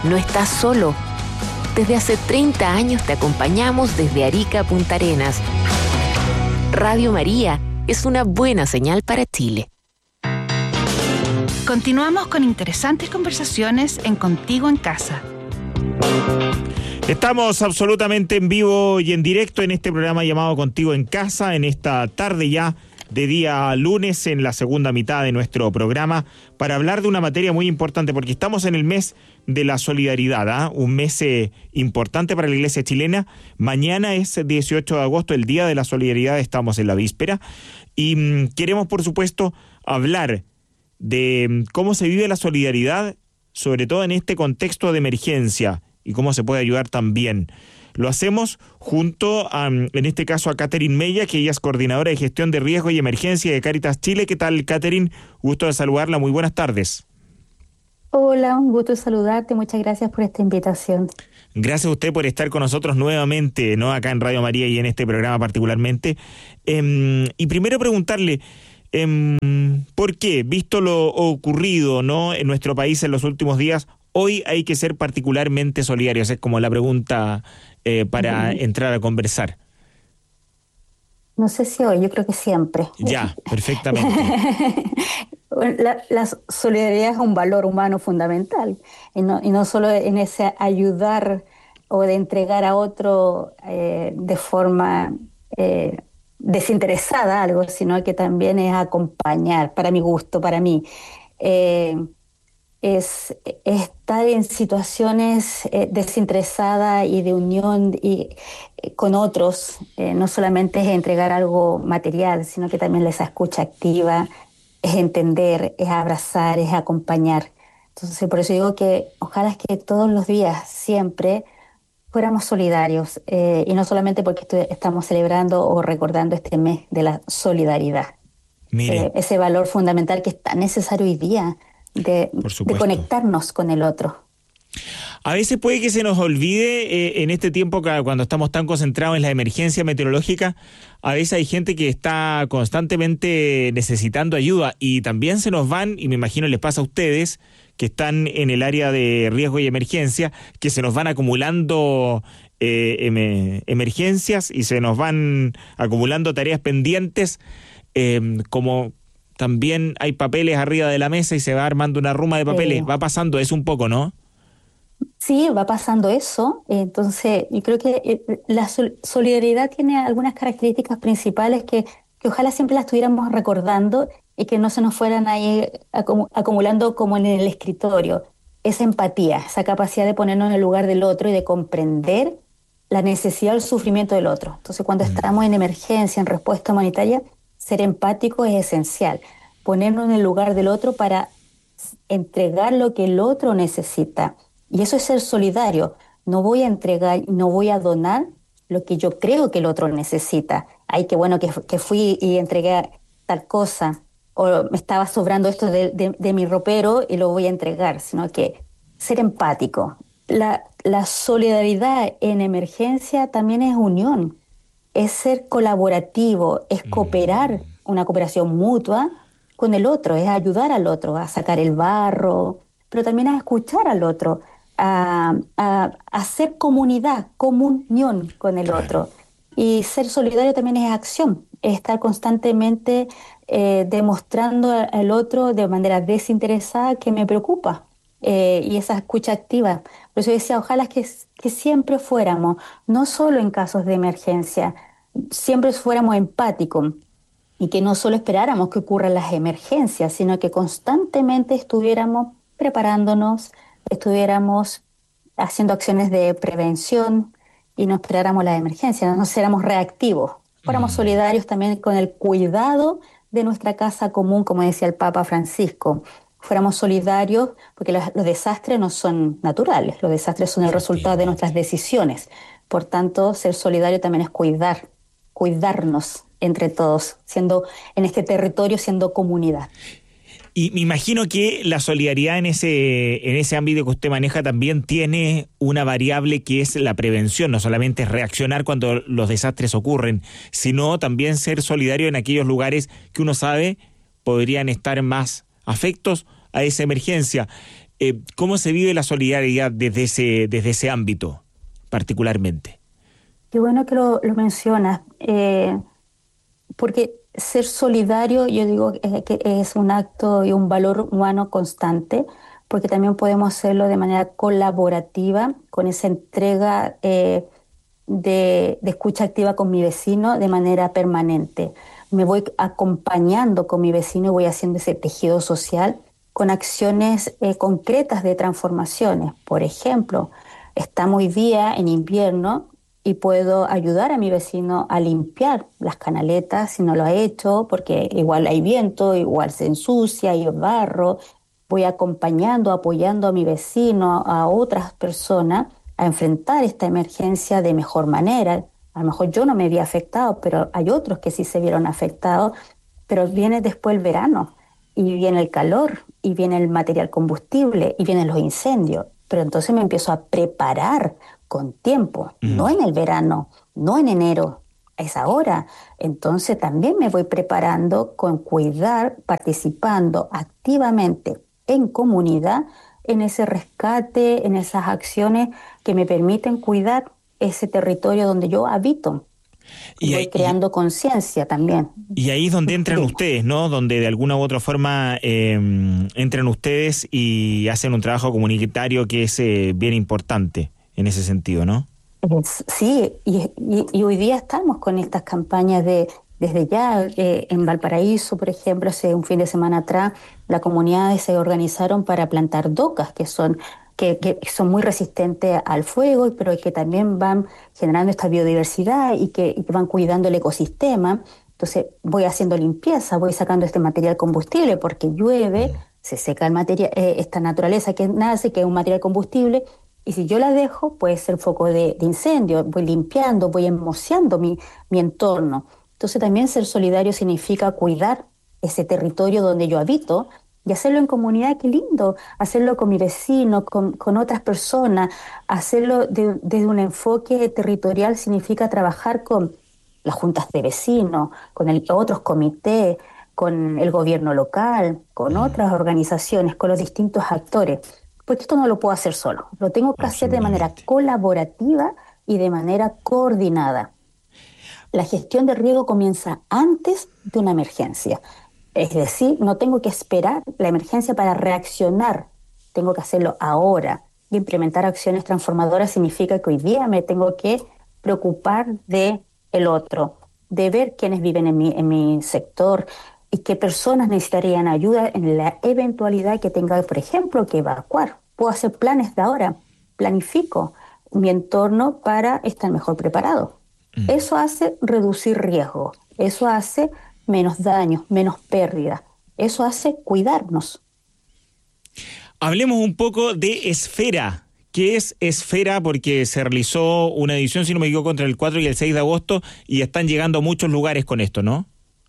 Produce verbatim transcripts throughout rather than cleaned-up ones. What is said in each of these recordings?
No estás solo. Desde hace treinta años te acompañamos desde Arica a Punta Arenas. Radio María es una buena señal para Chile. Continuamos con interesantes conversaciones en Contigo en Casa. Estamos absolutamente en vivo y en directo en este programa llamado Contigo en Casa, en esta tarde ya de día lunes, en la segunda mitad de nuestro programa, para hablar de una materia muy importante, porque estamos en el mes de la solidaridad, ¿eh? Un mes eh, importante para la Iglesia chilena. Mañana es dieciocho de agosto, el Día de la Solidaridad, estamos en la víspera, y mmm, queremos, por supuesto, hablar de mmm, cómo se vive la solidaridad, sobre todo en este contexto de emergencia, y cómo se puede ayudar también. Lo hacemos junto a, en este caso, a Catherine Mella, que ella es coordinadora de gestión de riesgo y emergencia de Cáritas Chile. ¿Qué tal, Catherine? Gusto de saludarla. Muy buenas tardes. Hola, un gusto de saludarte. Muchas gracias por esta invitación. Gracias a usted por estar con nosotros nuevamente, ¿no? Acá en Radio María y en este programa particularmente. Eh, y primero preguntarle, eh, ¿por qué, visto lo ocurrido, ¿no?, en nuestro país en los últimos días, hoy hay que ser particularmente solidarios? Es como la pregunta eh, para uh-huh. entrar a conversar. No sé si hoy, yo creo que siempre. Ya, perfectamente. la, la solidaridad es un valor humano fundamental, y no, y no solo en ese ayudar o de entregar a otro eh, de forma eh, desinteresada algo, sino que también es acompañar, para mi gusto, para mí. Eh, Es estar en situaciones eh, desinteresadas y de unión y, eh, con otros. Eh, no solamente es entregar algo material, sino que también es esa escucha activa, es entender, es abrazar, es acompañar. Entonces, por eso digo que ojalá que todos los días, siempre, fuéramos solidarios. Eh, y no solamente porque estoy, estamos celebrando o recordando este mes de la solidaridad. Eh, ese valor fundamental que es tan necesario hoy día. De, de conectarnos con el otro. A veces puede que se nos olvide eh, en este tiempo que cuando estamos tan concentrados en la emergencia meteorológica, a veces hay gente que está constantemente necesitando ayuda y también se nos van, y me imagino les pasa a ustedes que están en el área de riesgo y emergencia, que se nos van acumulando eh, em, emergencias y se nos van acumulando tareas pendientes, eh, como... También hay papeles arriba de la mesa y se va armando una ruma de papeles. Sí. Va pasando eso un poco, ¿no? Sí, va pasando eso. Entonces, yo creo que la solidaridad tiene algunas características principales que, que ojalá siempre las estuviéramos recordando y que no se nos fueran ahí acumulando como en el escritorio. Esa empatía, esa capacidad de ponernos en el lugar del otro y de comprender la necesidad o el sufrimiento del otro. Entonces, cuando mm. estamos en emergencia, en respuesta humanitaria, ser empático es esencial, ponernos en el lugar del otro para entregar lo que el otro necesita. Y eso es ser solidario. No voy a entregar, no voy a donar lo que yo creo que el otro necesita. Ay, qué bueno que, que fui y entregué tal cosa, o me estaba sobrando esto de, de, de mi ropero y lo voy a entregar, sino que ser empático. La, la solidaridad en emergencia también es unión. Es ser colaborativo, es cooperar, una cooperación mutua con el otro, es ayudar al otro a sacar el barro, pero también a escuchar al otro, a, a, a hacer comunidad, comunión con el otro. Y ser solidario también es acción, es estar constantemente eh, demostrando al otro de manera desinteresada que me preocupa. Eh, y esa escucha activa. Por eso decía, ojalá que, que siempre fuéramos, no solo en casos de emergencia, siempre fuéramos empáticos y que no solo esperáramos que ocurran las emergencias, sino que constantemente estuviéramos preparándonos, estuviéramos haciendo acciones de prevención y no esperáramos las emergencias, no seamos reactivos. Fuéramos mm. solidarios también con el cuidado de nuestra casa común, como decía el Papa Francisco. Fuéramos solidarios, porque los, los desastres no son naturales, los desastres son el resultado de nuestras decisiones. Por tanto, ser solidario también es cuidar, cuidarnos entre todos, siendo en este territorio, siendo comunidad. Y me imagino que la solidaridad en ese, en ese ámbito que usted maneja también tiene una variable que es la prevención, no solamente es reaccionar cuando los desastres ocurren, sino también ser solidario en aquellos lugares que uno sabe podrían estar más afectos a esa emergencia. Eh, ¿Cómo se vive la solidaridad desde ese, desde ese ámbito particularmente? Qué bueno que lo, lo mencionas, eh, porque ser solidario, yo digo eh, que es un acto y un valor humano constante, porque también podemos hacerlo de manera colaborativa, con esa entrega eh, de, de escucha activa con mi vecino de manera permanente. Me voy acompañando con mi vecino y voy haciendo ese tejido social con acciones eh, concretas de transformaciones. Por ejemplo, estamos hoy día en invierno y puedo ayudar a mi vecino a limpiar las canaletas si no lo ha hecho, porque igual hay viento, igual se ensucia, hay barro. Voy acompañando, apoyando a mi vecino, a otras personas, a enfrentar esta emergencia de mejor manera. A lo mejor yo no me había afectado, pero hay otros que sí se vieron afectados, pero viene después el verano, y viene el calor, y viene el material combustible, y vienen los incendios. Pero entonces me empiezo a preparar con tiempo, Mm. no en el verano, no en enero, es ahora. Entonces también me voy preparando con cuidar, participando activamente en comunidad, en ese rescate, en esas acciones que me permiten cuidar ese territorio donde yo habito. Y Y, voy ahí- y, creando conciencia también. y ahí es donde entran Sí. ustedes, ¿no? Donde de alguna u otra forma eh, entran ustedes y hacen un trabajo comunitario que es eh, bien importante en ese sentido, ¿no? Es- Sí, y, y- y hoy día estamos con estas campañas de, desde ya, eh, en Valparaíso, por ejemplo, hace un fin de semana atrás, las comunidades se organizaron para plantar docas, que son, que, que son muy resistentes al fuego, pero que también van generando esta biodiversidad y que, y que van cuidando el ecosistema. Entonces voy haciendo limpieza, voy sacando este material combustible, porque llueve, se seca el material, eh, esta naturaleza que nace, que es un material combustible. Y si yo la dejo, puede ser foco de, de incendio. Voy limpiando, voy enmociando mi, mi entorno. Entonces también ser solidario significa cuidar ese territorio donde yo habito y hacerlo en comunidad. Qué lindo, hacerlo con mi vecino, con, con otras personas. Hacerlo de- desde un enfoque territorial significa trabajar con las juntas de vecinos, con el, otros comités, con el gobierno local, con otras organizaciones, con los distintos actores. Porque esto no lo puedo hacer solo, lo tengo que hacer de manera Absolutamente. colaborativa y de manera coordinada. La gestión de riesgo comienza antes de una emergencia. Es decir, no tengo que esperar la emergencia para reaccionar, tengo que hacerlo ahora. Y implementar acciones transformadoras significa que hoy día me tengo que preocupar de el otro, de ver quiénes viven en mi, en mi sector y qué personas necesitarían ayuda en la eventualidad que tenga, por ejemplo, que evacuar. Puedo hacer planes de ahora, planifico mi entorno para estar mejor preparado. Mm. Eso hace reducir riesgo, eso hace menos daños, menos pérdidas, eso hace cuidarnos. Hablemos un poco de Esfera. ¿Qué es Esfera? Porque se realizó una edición, si no me equivoco, entre el cuatro y el seis de agosto y están llegando a muchos lugares con esto, ¿no?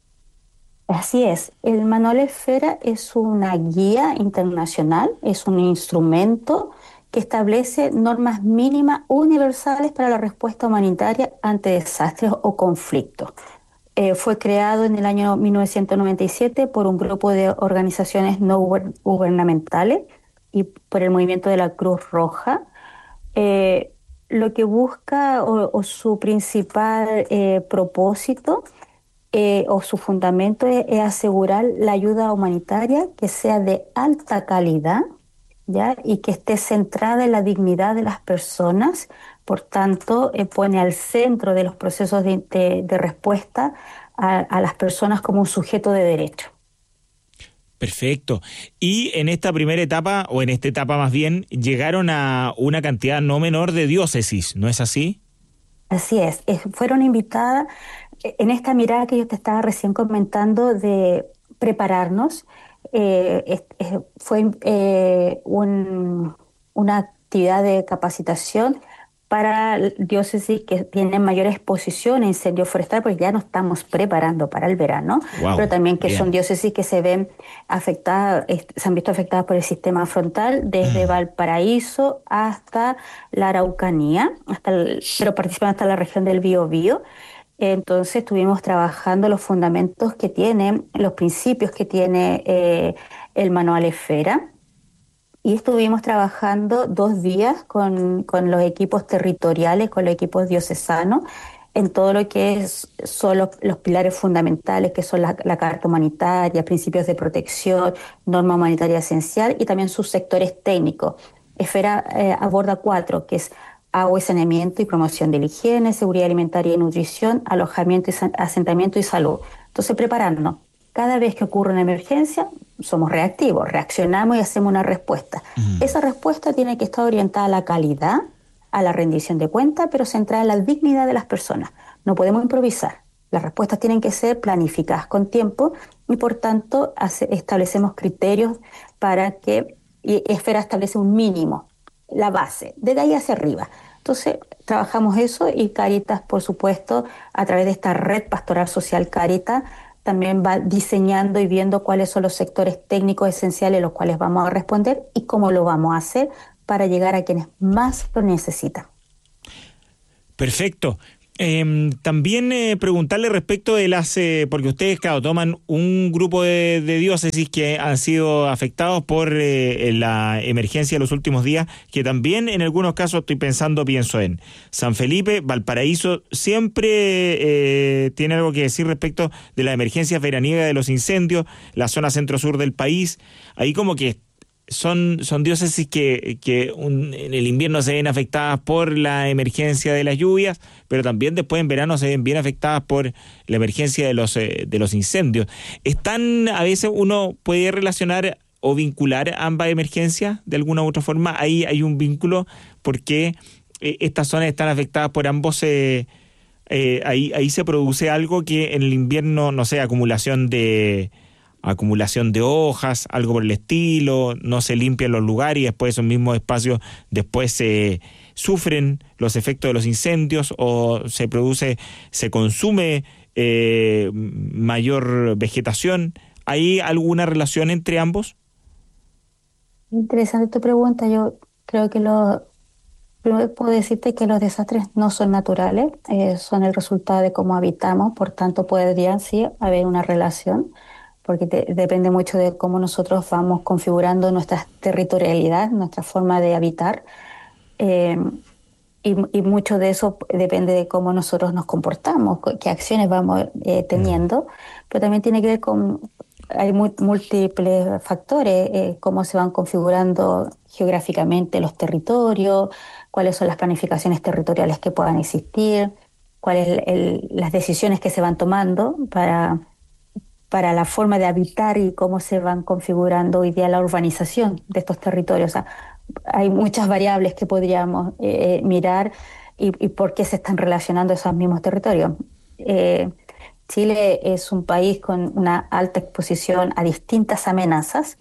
Así es, el Manual Esfera es una guía internacional, es un instrumento que establece normas mínimas universales para la respuesta humanitaria ante desastres o conflictos. Eh, fue creado en el año mil novecientos noventa y siete por un grupo de organizaciones no guber- gubernamentales y por el movimiento de la Cruz Roja. Eh, lo que busca o, o su principal eh, propósito eh, o su fundamento es, es asegurar la ayuda humanitaria que sea de alta calidad, ¿ya? Y que esté centrada en la dignidad de las personas. Por tanto, eh, pone al centro de los procesos de, de- de respuesta a, a las personas como un sujeto de derecho. Perfecto. Y en esta primera etapa, o en esta etapa más bien, llegaron a una cantidad no menor de diócesis, ¿no es así? Así es, es- fueron invitadas eh, en esta mirada que yo te estaba recién comentando de prepararnos. eh, es- es- fue eh, un- una actividad de capacitación para diócesis que tienen mayor exposición a incendio forestal, porque ya nos estamos preparando para el verano, Wow, pero también que bien. son diócesis que se ven afectadas, est- se han visto afectadas por el sistema frontal desde Mm. Valparaíso hasta la Araucanía, hasta el- pero participan hasta la región del Biobío. Entonces estuvimos trabajando los fundamentos que tiene, los principios que tiene eh, el Manual Esfera, y estuvimos trabajando dos días con, con los equipos territoriales, con los equipos diocesanos, en todo lo que es, son los, los pilares fundamentales, que son la, la Carta Humanitaria, principios de protección, norma humanitaria esencial y también sus sectores técnicos. Esfera eh, aborda cuatro, que es agua y saneamiento y promoción de la higiene, seguridad alimentaria y nutrición, alojamiento y asentamiento y salud. Entonces, prepararnos. Cada vez que ocurre una emergencia, somos reactivos, reaccionamos y hacemos una respuesta. Mm. Esa respuesta tiene que estar orientada a la calidad, a la rendición de cuentas, pero centrada en la dignidad de las personas. No podemos improvisar. Las respuestas tienen que ser planificadas con tiempo y, por tanto, hace, establecemos criterios para que, y Esfera establece un mínimo, la base, desde ahí hacia arriba. Entonces, trabajamos eso y Cáritas, por supuesto, a través de esta red pastoral social Cáritas, también va diseñando y viendo cuáles son los sectores técnicos esenciales a los cuales vamos a responder y cómo lo vamos a hacer para llegar a quienes más lo necesitan. Perfecto. Eh, también eh, preguntarle respecto de las, eh, porque ustedes, claro, toman un grupo de, de diócesis que han sido afectados por eh, la emergencia de los últimos días, que también en algunos casos estoy pensando, pienso en San Felipe, Valparaíso, siempre eh, tiene algo que decir respecto de la emergencia veraniega de los incendios, la zona centro-sur del país, ahí como que Son, son diócesis que, que un, en el invierno se ven afectadas por la emergencia de las lluvias, pero también después en verano se ven bien afectadas por la emergencia de los, eh, de los incendios. ¿Están, a veces uno puede relacionar o vincular ambas emergencias de alguna u otra forma? Ahí hay un vínculo porque eh, estas zonas están afectadas por ambos, eh, eh, ahí, ahí se produce algo que en el invierno, no sé, acumulación de... acumulación de hojas, algo por el estilo, no se limpian los lugares y después esos mismos espacios después se sufren los efectos de los incendios o se produce, se consume eh, mayor vegetación. ¿Hay alguna relación entre ambos? Interesante tu pregunta. Yo creo que lo primero puedo decirte que los desastres no son naturales, eh, son el resultado de cómo habitamos, por tanto podrían sí haber una relación, porque te, depende mucho de cómo nosotros vamos configurando nuestra territorialidad, nuestra forma de habitar, eh, y, y mucho de eso depende de cómo nosotros nos comportamos, qué acciones vamos eh, teniendo, pero también tiene que ver con, hay muy, múltiples factores, eh, cómo se van configurando geográficamente los territorios, cuáles son las planificaciones territoriales que puedan existir, cuáles el, el, las decisiones que se van tomando para... para la forma de habitar y cómo se van configurando hoy día la urbanización de estos territorios. O sea, hay muchas variables que podríamos eh, mirar y, y por qué se están relacionando esos mismos territorios. Eh, Chile es un país con una alta exposición a distintas amenazas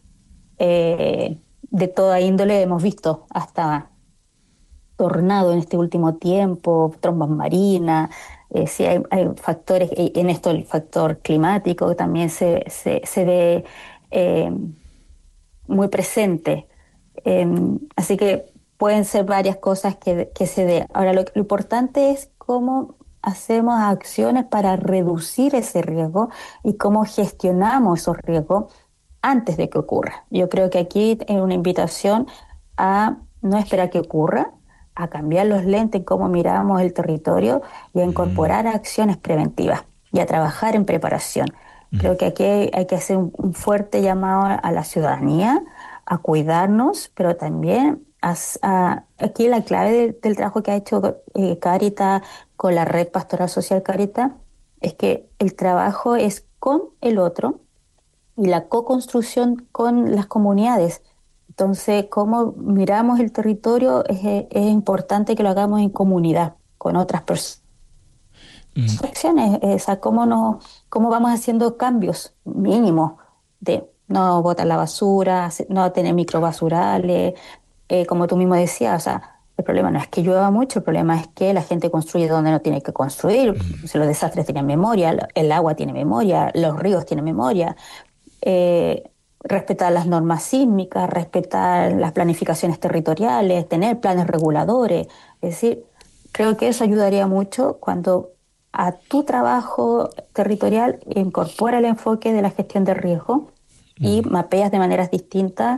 eh, de toda índole. Hemos visto hasta tornado en este último tiempo, trombas marinas. Eh, sí, hay, hay factores, y en esto el factor climático también se, se, se ve eh, muy presente. Eh, así que pueden ser varias cosas que, que se den. Ahora, lo, lo importante es cómo hacemos acciones para reducir ese riesgo y cómo gestionamos esos riesgos antes de que ocurra. Yo creo que aquí es una invitación a no esperar que ocurra, a cambiar los lentes en cómo miramos el territorio y a incorporar acciones preventivas y a trabajar en preparación. Creo que aquí hay, hay que hacer un, un fuerte llamado a la ciudadanía, a cuidarnos, pero también a, a, aquí la clave de, del trabajo que ha hecho eh, Cáritas con la red pastoral social Cáritas es que el trabajo es con el otro y la co-construcción con las comunidades. Entonces, cómo miramos el territorio es, es importante que lo hagamos en comunidad, con otras personas. Mm. Acciones, o sea, cómo, no, cómo vamos haciendo cambios mínimos de no botar la basura, no tener microbasurales, eh, como tú mismo decías, o sea, el problema no es que llueva mucho, el problema es que la gente construye donde no tiene que construir. Mm. Los desastres tienen memoria, el agua tiene memoria, los ríos tienen memoria. Eh, respetar las normas sísmicas, respetar las planificaciones territoriales, tener planes reguladores. Es decir, creo que eso ayudaría mucho cuando a tu trabajo territorial incorpora el enfoque de la gestión de riesgo y mapeas de maneras distintas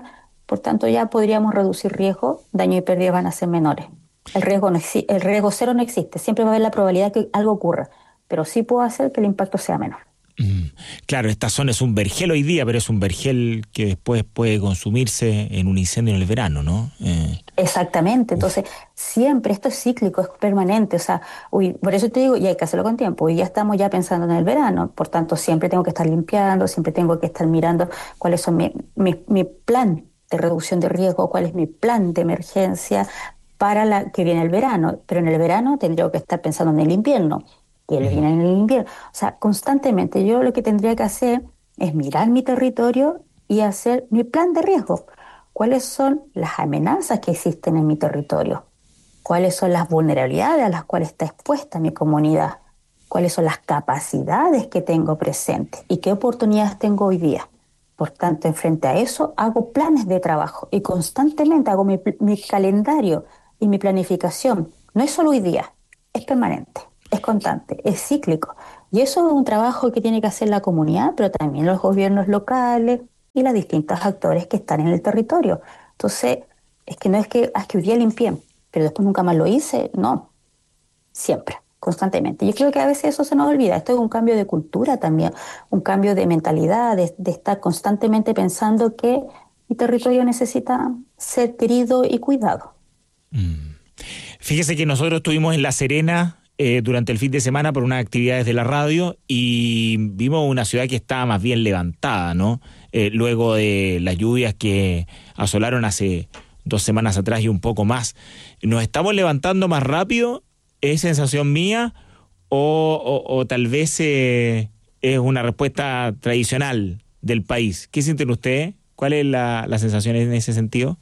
Por tanto, ya podríamos reducir riesgo, daño y pérdidas van a ser menores. El riesgo, no exi- el riesgo cero no existe, siempre va a haber la probabilidad que algo ocurra, pero sí puedo hacer que el impacto sea menor. Mm, claro, esta zona es un vergel hoy día, pero es un vergel que después puede consumirse en un incendio en el verano, ¿no? Eh, Exactamente, uf. entonces siempre esto es cíclico, es permanente, o sea, uy, por eso te digo, y hay que hacerlo con tiempo, y ya estamos ya pensando en el verano, por tanto siempre tengo que estar limpiando, siempre tengo que estar mirando cuáles son mi, mi, mi plan de reducción de riesgo, cuál es mi plan de emergencia para la que viene el verano, pero en el verano tendría que estar pensando en el invierno, y él viene en el invierno, o sea, constantemente yo lo que tendría que hacer es mirar mi territorio y hacer mi plan de riesgo. ¿Cuáles son las amenazas que existen en mi territorio? ¿Cuáles son las vulnerabilidades a las cuales está expuesta mi comunidad? ¿Cuáles son las capacidades que tengo presentes? ¿Y qué oportunidades tengo hoy día? Por tanto, en frente a eso, hago planes de trabajo y constantemente hago mi, mi calendario y mi planificación. No es solo hoy día, es permanente, es constante, es cíclico. Y eso es un trabajo que tiene que hacer la comunidad, pero también los gobiernos locales y los distintos actores que están en el territorio. Entonces, es que no es que, ah, es que hoy día limpié, pero después nunca más lo hice. No, siempre, constantemente. Yo creo que a veces eso se nos olvida. Esto es un cambio de cultura también, un cambio de mentalidad, de, de estar constantemente pensando que mi territorio necesita ser querido y cuidado. Mm. Fíjese que nosotros estuvimos en La Serena eh, durante el fin de semana por unas actividades de la radio y vimos una ciudad que estaba más bien levantada, ¿no? Eh, luego de las lluvias que asolaron hace dos semanas atrás y un poco más. ¿Nos estamos levantando más rápido? ¿Es sensación mía? ¿O, o, o tal vez eh, es una respuesta tradicional del país? ¿Qué sienten ustedes? ¿Cuál es la, la sensación en ese sentido?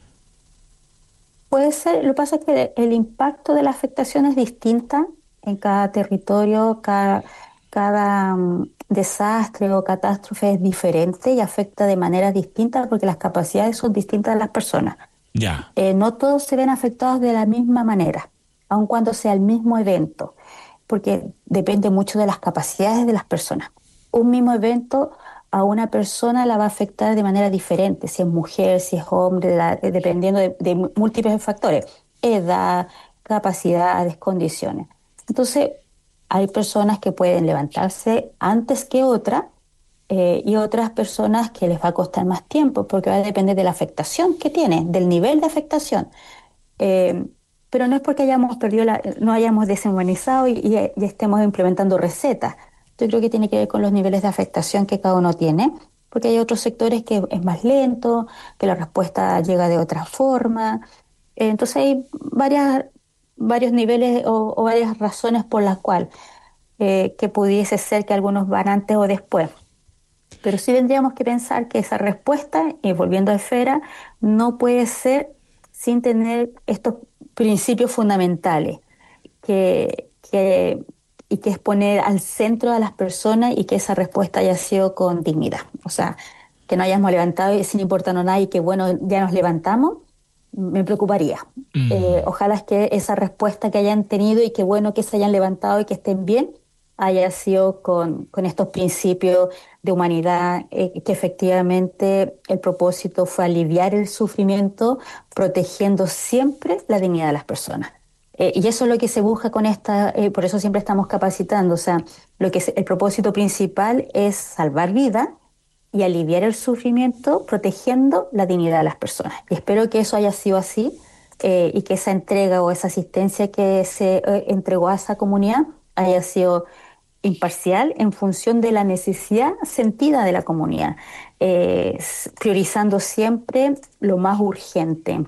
Puede ser, lo que pasa es que el impacto de la afectación es distinta en cada territorio, cada, cada um, desastre o catástrofe es diferente y afecta de manera distinta porque las capacidades son distintas de las personas. Ya. Eh, no todos se ven afectados de la misma manera, aun cuando sea el mismo evento, porque depende mucho de las capacidades de las personas. Un mismo evento a una persona la va a afectar de manera diferente, si es mujer, si es hombre, la, dependiendo de, de múltiples factores, edad, capacidades, condiciones. Entonces, hay personas que pueden levantarse antes que otras eh, y otras personas que les va a costar más tiempo, porque va a depender de la afectación que tienen, del nivel de afectación. Eh, pero no es porque hayamos perdido la, no hayamos deshumanizado y, y, y estemos implementando recetas. Yo creo que tiene que ver con los niveles de afectación que cada uno tiene, porque hay otros sectores que es más lento, que la respuesta llega de otra forma. Eh, entonces hay varias, varios niveles o, o varias razones por las cuales eh, que pudiese ser que algunos van antes o después. Pero sí tendríamos que pensar que esa respuesta, y volviendo a esfera, no puede ser sin tener estos principios fundamentales que, que, y que es poner al centro a las personas y que esa respuesta haya sido con dignidad. O sea, que no hayamos levantado y sin importarnos nada y que bueno, ya nos levantamos, me preocuparía. Mm. Eh, ojalá es que esa respuesta que hayan tenido y que bueno que se hayan levantado y que estén bien, haya sido con, con estos principios de humanidad, eh, que efectivamente el propósito fue aliviar el sufrimiento, protegiendo siempre la dignidad de las personas. Eh, y eso es lo que se busca con esta, eh, por eso siempre estamos capacitando, o sea, lo que es, el propósito principal es salvar vidas y aliviar el sufrimiento, protegiendo la dignidad de las personas. Y espero que eso haya sido así eh, y que esa entrega o esa asistencia que se eh, entregó a esa comunidad haya sido imparcial en función de la necesidad sentida de la comunidad, eh, priorizando siempre lo más urgente,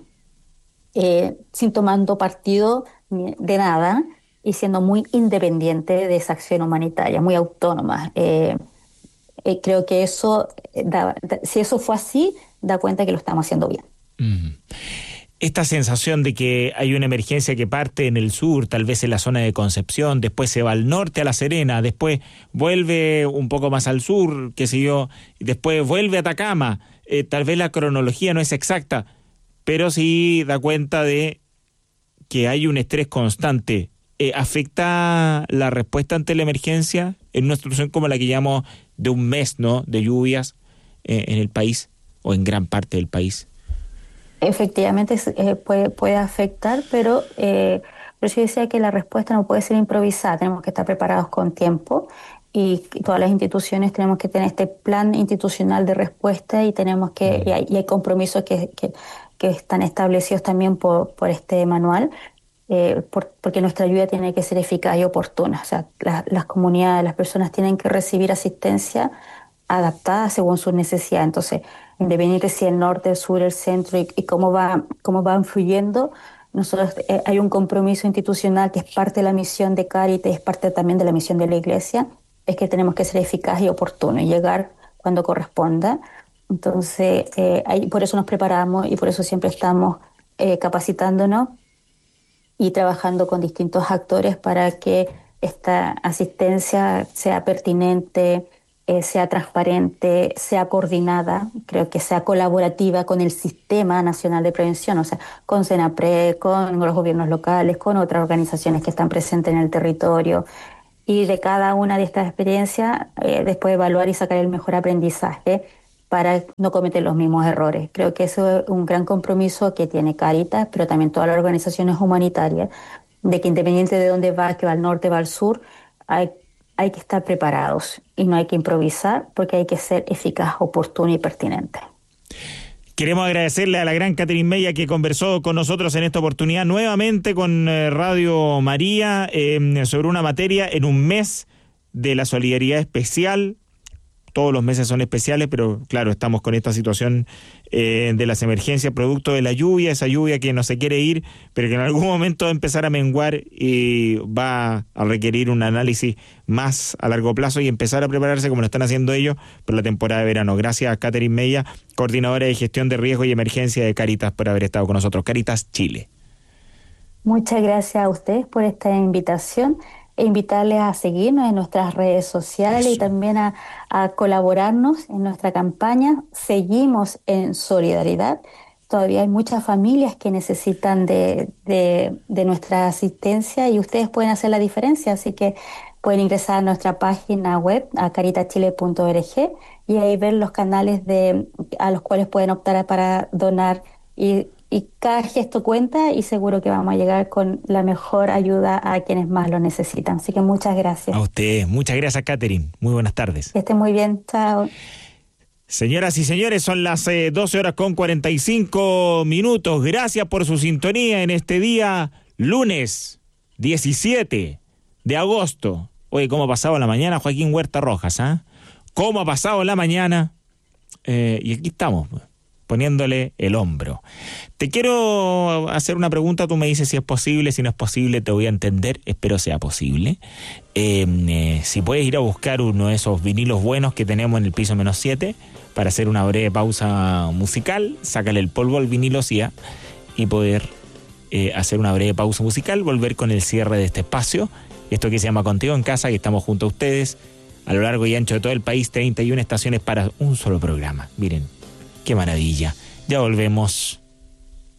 eh, sin tomando partido de nada y siendo muy independiente de esa acción humanitaria, muy autónoma. Eh, eh, creo que eso, da, da, si eso fue así, da cuenta que lo estamos haciendo bien. Mm. Esta sensación de que hay una emergencia que parte en el sur, tal vez en la zona de Concepción, después se va al norte a La Serena, después vuelve un poco más al sur, qué sé yo, y después vuelve a Atacama. Eh, tal vez la cronología no es exacta, pero sí da cuenta de que hay un estrés constante. Eh, ¿Afecta la respuesta ante la emergencia en una situación como la que llevamos de un mes, ¿no?, de lluvias eh, en el país o en gran parte del país? Efectivamente eh, puede, puede afectar, pero, eh, pero yo decía que la respuesta no puede ser improvisada, tenemos que estar preparados con tiempo y todas las instituciones tenemos que tener este plan institucional de respuesta y tenemos que y hay, y hay compromisos que, que, que están establecidos también por, por este manual, eh, por, porque nuestra ayuda tiene que ser eficaz y oportuna. O sea, la, las comunidades, las personas tienen que recibir asistencia adaptada según sus necesidades. Entonces, independiente si el norte, el sur, el centro y, y cómo va, cómo van fluyendo, nosotros eh, hay un compromiso institucional que es parte de la misión de Cáritas, es parte también de la misión de la Iglesia, es que tenemos que ser eficaz y oportuno y llegar cuando corresponda. Entonces, eh, ahí, por eso nos preparamos y por eso siempre estamos eh, capacitándonos y trabajando con distintos actores para que esta asistencia sea pertinente, eh, sea transparente, sea coordinada, creo que sea colaborativa con el Sistema Nacional de Prevención, o sea, con SENAPRED, con los gobiernos locales, con otras organizaciones que están presentes en el territorio. Y de cada una de estas experiencias, eh, después evaluar y sacar el mejor aprendizaje para no cometer los mismos errores. Creo que eso es un gran compromiso que tiene Cáritas, pero también todas las organizaciones humanitarias, de que independiente de dónde va, que va al norte, va al sur, hay, hay que estar preparados y no hay que improvisar porque hay que ser eficaz, oportuno y pertinente. Queremos agradecerle a la gran Catherine Mella que conversó con nosotros en esta oportunidad nuevamente con eh, Radio María eh, sobre una materia en un mes de la solidaridad especial. Todos los meses son especiales, pero claro, estamos con esta situación eh, de las emergencias producto de la lluvia, esa lluvia que no se quiere ir, pero que en algún momento va a empezar a menguar y va a requerir un análisis más a largo plazo y empezar a prepararse como lo están haciendo ellos por la temporada de verano. Gracias a Catherine Mella, coordinadora de gestión de riesgo y emergencia de Cáritas, por haber estado con nosotros. Cáritas Chile. Muchas gracias a ustedes por esta invitación. E invitarles a seguirnos en nuestras redes sociales. Eso. Y también a, a colaborarnos en nuestra campaña. Seguimos en solidaridad. Todavía hay muchas familias que necesitan de, de, de nuestra asistencia y ustedes pueden hacer la diferencia, así que pueden ingresar a nuestra página web, a caritas chile punto org, y ahí ver los canales de a los cuales pueden optar para donar, y Y cada gesto cuenta y seguro que vamos a llegar con la mejor ayuda a quienes más lo necesitan. Así que muchas gracias. A usted, muchas gracias, Catherine. Muy buenas tardes. Que estén muy bien, chao. Señoras y señores, son las eh, doce horas con cuarenta y cinco minutos. Gracias por su sintonía en este día, lunes diecisiete de agosto. Oye, ¿cómo ha pasado la mañana, Joaquín Huerta Rojas? ¿Ah? ¿eh? ¿Cómo ha pasado la mañana? Eh, y aquí estamos, poniéndole el hombro. Te quiero hacer una pregunta, tú me dices si es posible, si no es posible, te voy a entender, espero sea posible. Eh, eh, si puedes ir a buscar uno de esos vinilos buenos que tenemos en el piso menos siete para hacer una breve pausa musical, sácale el polvo al vinilo Cia y poder eh, hacer una breve pausa musical, volver con el cierre de este espacio, esto que se llama Contigo en Casa, que estamos junto a ustedes a lo largo y ancho de todo el país, treinta y una estaciones para un solo programa. Miren, qué maravilla. Ya volvemos.